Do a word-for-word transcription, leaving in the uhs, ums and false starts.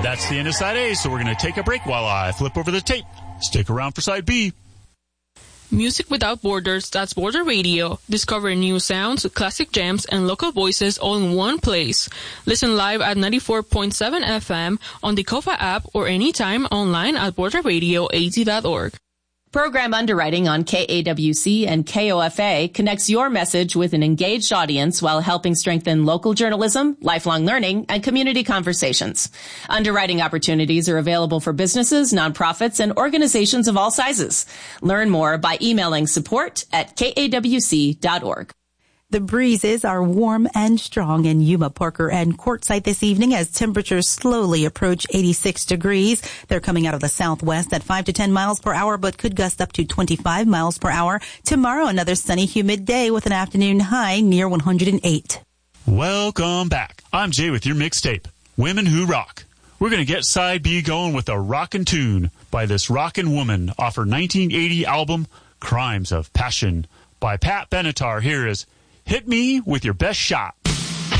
That's the end of side A, so we're going to take a break while I flip over the tape. Stick around for side B. Music without borders, that's Border Radio. Discover new sounds, classic gems, and local voices all in one place. Listen live at ninety-four point seven F M on the Kofa app or anytime online at border radio a z dot org. Program underwriting on K A W C and K O F A connects your message with an engaged audience while helping strengthen local journalism, lifelong learning, and community conversations. Underwriting opportunities are available for businesses, nonprofits, and organizations of all sizes. Learn more by emailing support at K A W C dot org. The breezes are warm and strong in Yuma, Parker, and Quartzsite this evening as temperatures slowly approach eighty-six degrees. They're coming out of the southwest at five to ten miles per hour, but could gust up to twenty-five miles per hour. Tomorrow, another sunny, humid day with an afternoon high near one hundred eight. Welcome back. I'm Jay with your mixtape, Women Who Rock. We're going to get side B going with a rockin' tune by this rockin' woman off her nineteen eighty album, Crimes of Passion. By Pat Benatar, here is Hit Me With Your Best Shot.